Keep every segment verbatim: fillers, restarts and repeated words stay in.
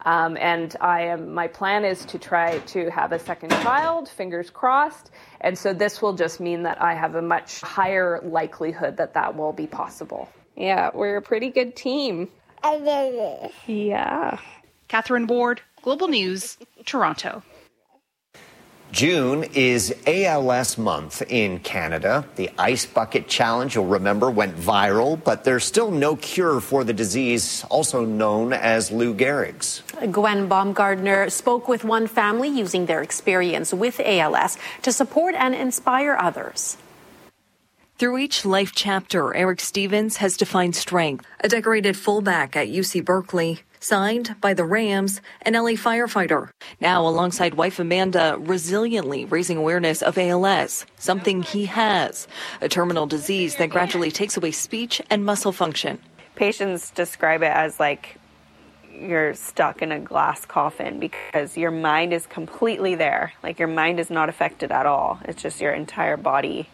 Um, and I am. My plan is to try to have a second child, fingers crossed. And so this will just mean that I have a much higher likelihood that that will be possible. Yeah, we're a pretty good team. Yeah. Catherine Ward, Global News, Toronto. June is A L S month in Canada. The Ice Bucket Challenge, you'll remember, went viral, but there's still no cure for the disease, also known as Lou Gehrig's. Gwen Baumgardner spoke with one family using their experience with A L S to support and inspire others. Through each life chapter, Eric Stevens has defined strength, a decorated fullback at U C Berkeley, signed by the Rams, an L A firefighter. Now, alongside wife Amanda, resiliently raising awareness of A L S, something he has, a terminal disease that gradually takes away speech and muscle function. Patients describe it as like you're stuck in a glass coffin because your mind is completely there. Like your mind is not affected at all. It's just your entire body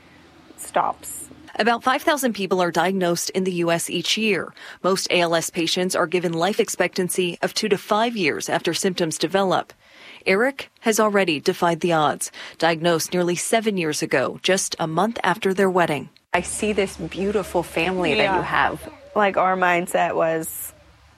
stops. About five thousand people are diagnosed in the U S each year. Most A L S patients are given life expectancy of two to five years after symptoms develop. Eric has already defied the odds, diagnosed nearly seven years ago, just a month after their wedding. I see this beautiful family yeah. that you have. Like our mindset was,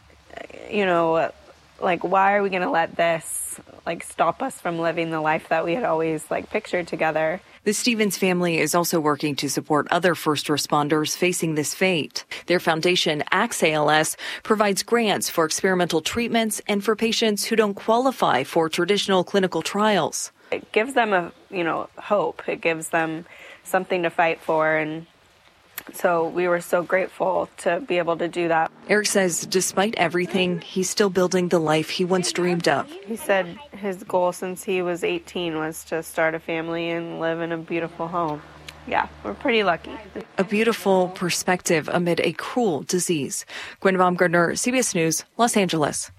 you know, like why are we going to let this like stop us from living the life that we had always like pictured together? The Stevens family is also working to support other first responders facing this fate. Their foundation, ACTS A L S, provides grants for experimental treatments and for patients who don't qualify for traditional clinical trials. It gives them a, you know, hope. It gives them something to fight for, and so we were so grateful to be able to do that. Eric says despite everything, he's still building the life he once dreamed of. He said his goal since he was eighteen was to start a family and live in a beautiful home. Yeah, we're pretty lucky. A beautiful perspective amid a cruel disease. Gwen Baumgardner, C B S News, Los Angeles.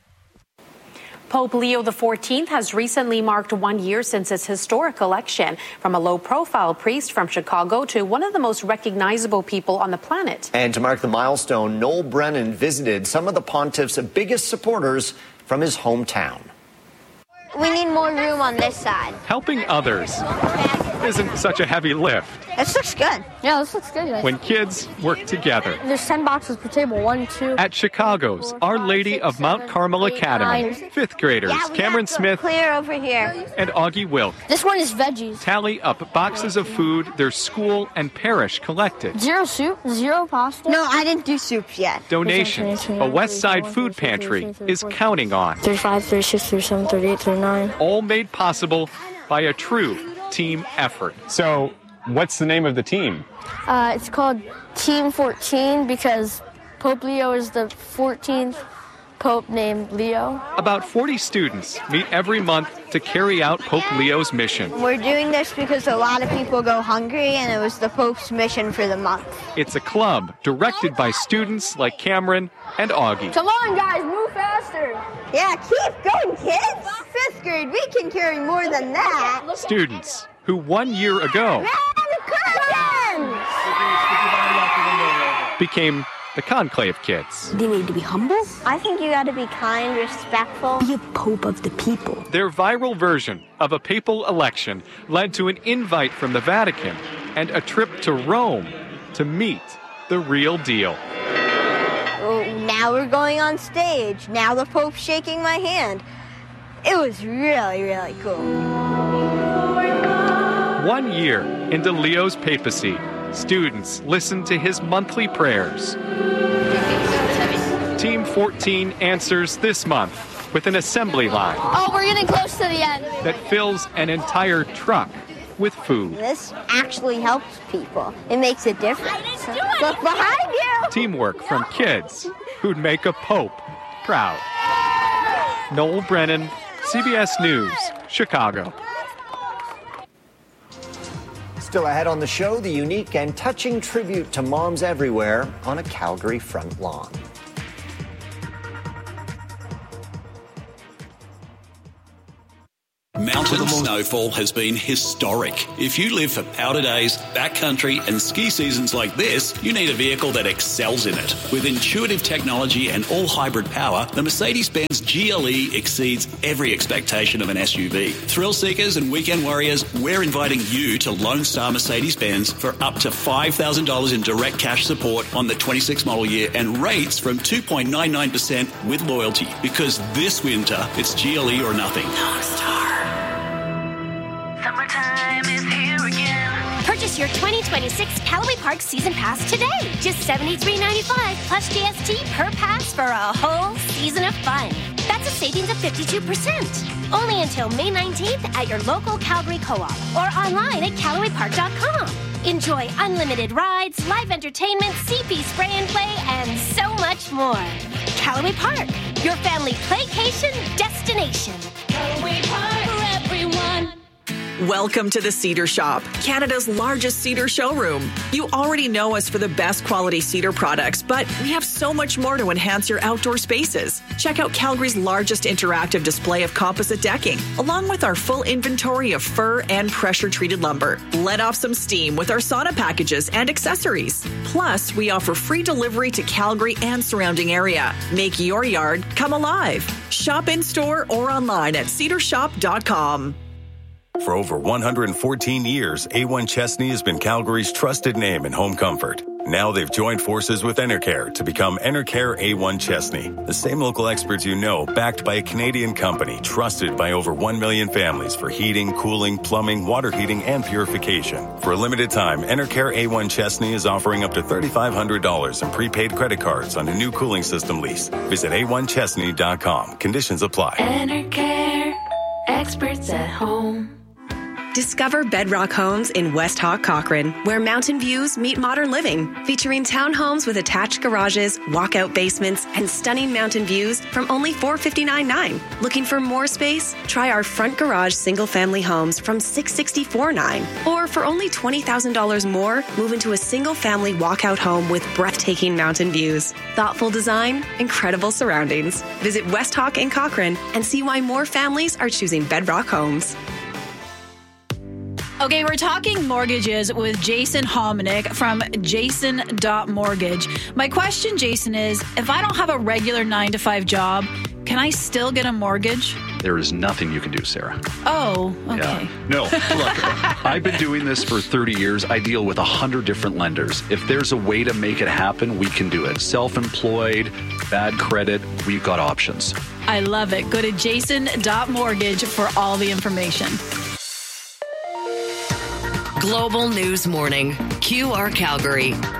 Pope Leo the fourteenth has recently marked one year since his historic election. From a low-profile priest from Chicago to one of the most recognizable people on the planet. And to mark the milestone, Noel Brennan visited some of the pontiff's biggest supporters from his hometown. We need more room on this side. Helping others isn't such a heavy lift. This looks good. Yeah, this looks good. Guys. When kids work together. There's ten boxes per table. One, two. At Chicago's Our Lady of Mount Carmel Academy, fifth graders yeah, Cameron Smith clear over here. and Augie Wilk. This one is veggies. Tally up boxes of food their school and parish collected. Zero soup, zero pasta. No, I didn't do soups yet. Donations a West Side food pantry is counting on. thirty-five, thirty-six, thirty-seven, thirty-eight, thirty-nine. All made possible by a true team effort. So, what's the name of the team? Uh, it's called Team fourteen because Pope Leo is the fourteenth Pope named Leo. About forty students meet every month to carry out Pope Leo's mission. We're doing this because a lot of people go hungry, and it was the Pope's mission for the month. It's a club directed by students like Cameron and Augie. Come on, guys, move faster. Yeah, keep going, kids. Fifth grade, we can carry more than that. Students who one year ago became the Conclave Kids. They need to be humble. I think you got to be kind, respectful. Be a pope of the people. Their viral version of a papal election led to an invite from the Vatican and a trip to Rome to meet the real deal. Oh, now we're going on stage. Now the Pope's shaking my hand. It was really, really cool. One year into Leo's papacy, students listened to his monthly prayers. Team fourteen answers this month with an assembly line. Oh, we're getting close to the end. That fills an entire truck with food. This actually helps people. It makes a difference. Look behind you! Teamwork from kids who'd make a pope proud. Noel Brennan, C B S News, Chicago. Still ahead on the show, the unique and touching tribute to moms everywhere on a Calgary front lawn. Mountain snowfall has been historic. If you live for powder days, backcountry and ski seasons like this, you need a vehicle that excels in it. With intuitive technology and all-hybrid power, the Mercedes-Benz G L E exceeds every expectation of an S U V. Thrill seekers and weekend warriors, we're inviting you to Lone Star Mercedes-Benz for up to five thousand dollars in direct cash support on the twenty-six model year and rates from two point nine nine percent with loyalty. Because this winter, it's G L E or nothing. Lone Star. Summertime is here again. Purchase your twenty twenty-six Callaway Park Season Pass today. Just seventy-three ninety-five plus G S T per pass for a whole season of fun. That's a savings of fifty-two percent. Only until May nineteenth at your local Calgary Co-op or online at Callaway Park dot com. Enjoy unlimited rides, live entertainment, C P spray and play, and so much more. Callaway Park, your family playcation destination. Callaway Park for everyone. Welcome to the Cedar Shop, Canada's largest cedar showroom. You already know us for the best quality cedar products, but we have so much more to enhance your outdoor spaces. Check out Calgary's largest interactive display of composite decking, along with our full inventory of fir and pressure-treated lumber. Let off some steam with our sauna packages and accessories. Plus, we offer free delivery to Calgary and surrounding area. Make your yard come alive. Shop in-store or online at cedar shop dot com. For over one hundred fourteen years, A one Chesney has been Calgary's trusted name in home comfort. Now they've joined forces with Enercare to become Enercare A one Chesney. The same local experts you know, backed by a Canadian company, trusted by over one million families for heating, cooling, plumbing, water heating, and purification. For a limited time, Enercare A one Chesney is offering up to three thousand five hundred dollars in prepaid credit cards on a new cooling system lease. Visit A one Chesney dot com. Conditions apply. Enercare, experts at home. Discover Bedrock Homes in West Hawk, Cochrane, where mountain views meet modern living. Featuring townhomes with attached garages, walkout basements, and stunning mountain views from only four hundred fifty-nine dollars and nine cents. Looking for more space? Try our front garage single-family homes from six hundred sixty-four dollars and nine cents. Or for only twenty thousand dollars more, move into a single-family walkout home with breathtaking mountain views. Thoughtful design, incredible surroundings. Visit West Hawk in Cochrane and see why more families are choosing Bedrock Homes. Okay, we're talking mortgages with Jason Hominick from Jason dot mortgage. My question, Jason, is if I don't have a regular nine to five job, can I still get a mortgage? There is nothing you can do, Sarah. Oh, okay. Yeah. No, look, I've been doing this for thirty years. I deal with one hundred different lenders. If there's a way to make it happen, we can do it. Self-employed, bad credit, we've got options. I love it. Go to Jason dot mortgage for all the information. Global News Morning, Q R Calgary.